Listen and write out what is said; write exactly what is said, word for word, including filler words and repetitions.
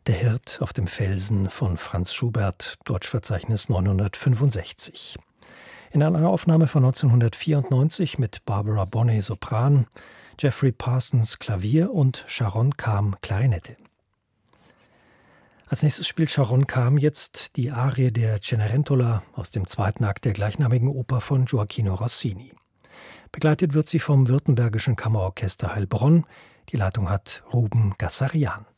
Der Hirt auf dem Felsen von Franz Schubert, Deutschverzeichnis neunhundertfünfundsechzig. In einer Aufnahme von neunzehnhundertvierundneunzig mit Barbara Bonney Sopran, Jeffrey Parsons Klavier und Sharon Kam Klarinette. Als nächstes spielt Sharon Kam jetzt die Arie der Cenerentola aus dem zweiten Akt der gleichnamigen Oper von Gioachino Rossini. Begleitet wird sie vom Württembergischen Kammerorchester Heilbronn. Die Leitung hat Ruben Gassarian.